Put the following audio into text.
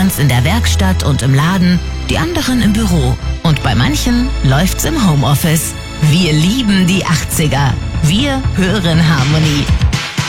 tanzt in der Werkstatt und im Laden, die anderen im Büro. Und bei manchen läuft's im Homeoffice. Wir lieben die 80er. Wir hören Harmonie.